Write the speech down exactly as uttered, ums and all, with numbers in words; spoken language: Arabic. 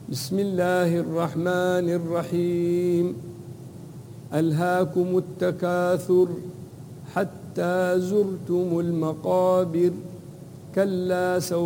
بسم الله الرحمن الرحيم ألهاكم التكاثر حتى زرتم المقابر كلا سوف